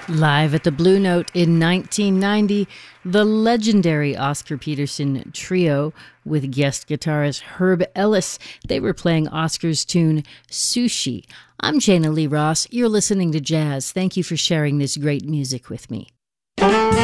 Live at the Blue Note in 1990, the legendary Oscar Peterson Trio with guest guitarist Herb Ellis. They were playing Oscar's tune, Sushi. I'm Jana Lee Ross. You're listening to Jazz. Thank you for sharing this great music with me.